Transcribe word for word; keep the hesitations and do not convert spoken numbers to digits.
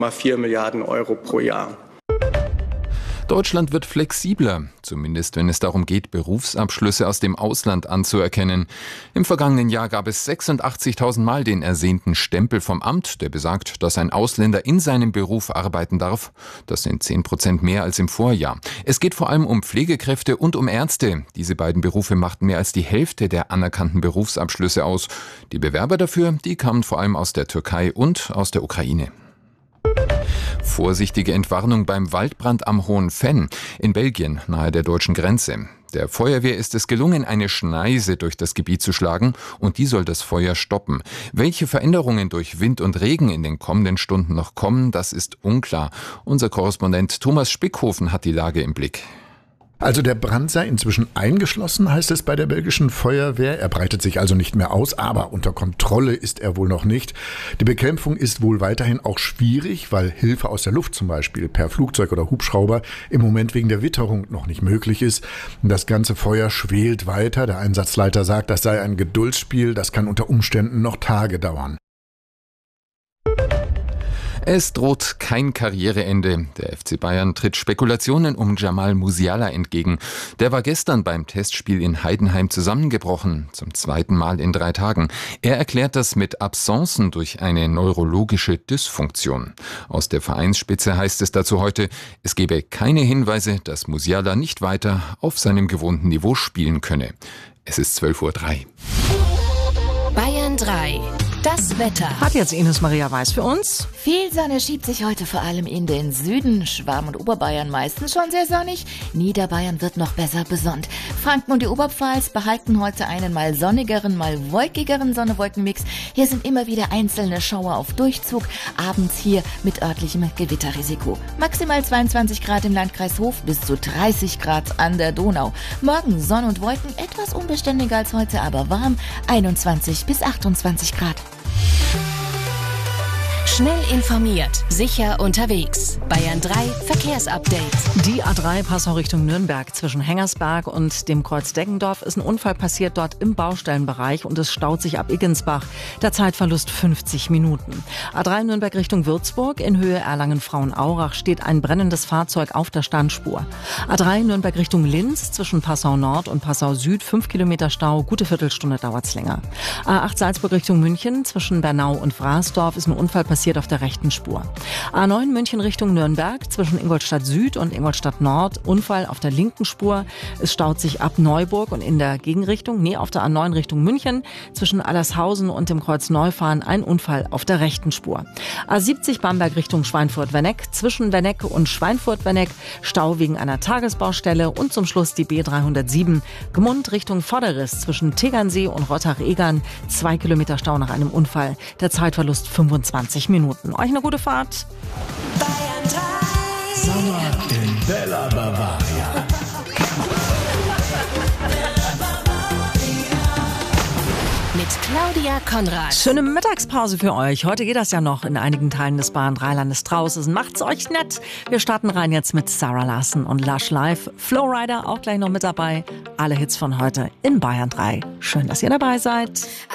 vier Milliarden Euro pro Jahr. Deutschland wird flexibler, zumindest wenn es darum geht, Berufsabschlüsse aus dem Ausland anzuerkennen. Im vergangenen Jahr gab es sechsundachtzigtausend Mal den ersehnten Stempel vom Amt, der besagt, dass ein Ausländer in seinem Beruf arbeiten darf. Das sind zehn Prozent mehr als im Vorjahr. Es geht vor allem um Pflegekräfte und um Ärzte. Diese beiden Berufe machten mehr als die Hälfte der anerkannten Berufsabschlüsse aus. Die Bewerber dafür, die kamen vor allem aus der Türkei und aus der Ukraine. Vorsichtige Entwarnung beim Waldbrand am Hohen Venn in Belgien nahe der deutschen Grenze. Der Feuerwehr ist es gelungen, eine Schneise durch das Gebiet zu schlagen und die soll das Feuer stoppen. Welche Veränderungen durch Wind und Regen in den kommenden Stunden noch kommen, das ist unklar. Unser Korrespondent Thomas Spickhofen hat die Lage im Blick. Also der Brand sei inzwischen eingeschlossen, heißt es bei der belgischen Feuerwehr. Er breitet sich also nicht mehr aus, aber unter Kontrolle ist er wohl noch nicht. Die Bekämpfung ist wohl weiterhin auch schwierig, weil Hilfe aus der Luft zum Beispiel per Flugzeug oder Hubschrauber im Moment wegen der Witterung noch nicht möglich ist. Das ganze Feuer schwelt weiter. Der Einsatzleiter sagt, das sei ein Geduldsspiel, das kann unter Umständen noch Tage dauern. Es droht kein Karriereende. Der F C Bayern tritt Spekulationen um Jamal Musiala entgegen. Der war gestern beim Testspiel in Heidenheim zusammengebrochen, zum zweiten Mal in drei Tagen. Er erklärt das mit Absencen durch eine neurologische Dysfunktion. Aus der Vereinsspitze heißt es dazu heute, es gebe keine Hinweise, dass Musiala nicht weiter auf seinem gewohnten Niveau spielen könne. Es ist zwölf Uhr drei. Bayern drei. Das Wetter. Hat jetzt Ines Maria Weiß für uns. Viel Sonne schiebt sich heute vor allem in den Süden. Schwaben und Oberbayern meistens schon sehr sonnig. Niederbayern wird noch besser besonnt. Franken und die Oberpfalz behalten heute einen mal sonnigeren, mal wolkigeren Sonne-Wolken-Mix. Hier sind immer wieder einzelne Schauer auf Durchzug. Abends hier mit örtlichem Gewitterrisiko. Maximal zweiundzwanzig Grad im Landkreis Hof bis zu dreißig Grad an der Donau. Morgen Sonne und Wolken, etwas unbeständiger als heute, aber warm. einundzwanzig bis achtundzwanzig Grad. Schnell informiert, sicher unterwegs. Bayern drei Verkehrsupdate. Die A drei Passau Richtung Nürnberg zwischen Hengersberg und dem Kreuz Deggendorf ist ein Unfall passiert dort im Baustellenbereich und es staut sich ab Iggensbach. Der Zeitverlust fünfzig Minuten. A drei Nürnberg Richtung Würzburg in Höhe Erlangen-Frauenaurach steht ein brennendes Fahrzeug auf der Standspur. A drei Nürnberg Richtung Linz zwischen Passau Nord und Passau Süd fünf Kilometer Stau, gute Viertelstunde dauert's länger. A acht Salzburg Richtung München zwischen Bernau und Fraßdorf ist ein Unfall passiert auf der rechten Spur. A neun München Richtung Nürnberg zwischen Ingolstadt Süd und Ingolstadt Nord, Unfall auf der linken Spur. Es staut sich ab Neuburg und in der Gegenrichtung, nee, auf der A neun Richtung München zwischen Allershausen und dem Kreuz Neufahren ein Unfall auf der rechten Spur. A siebzig Bamberg Richtung Schweinfurt-Wenneck zwischen Wenneck und Schweinfurt-Wenneck, Stau wegen einer Tagesbaustelle und zum Schluss die B dreihundertsieben Gmund Richtung Vorderriss zwischen Tegernsee und Rottach-Egern, zwei Kilometer Stau nach einem Unfall, der Zeitverlust fünfundzwanzig Minuten. Euch eine gute Fahrt. Bayern drei. Sommer in Bella Bavaria. Mit Claudia Konrad. Schöne Mittagspause für euch. Heute geht das ja noch in einigen Teilen des Bayern drei Landes draußen. Macht's euch nett. Wir starten rein jetzt mit Sarah Larson und Lush Live. Flowrider auch gleich noch mit dabei. Alle Hits von heute in Bayern drei. Schön, dass ihr dabei seid.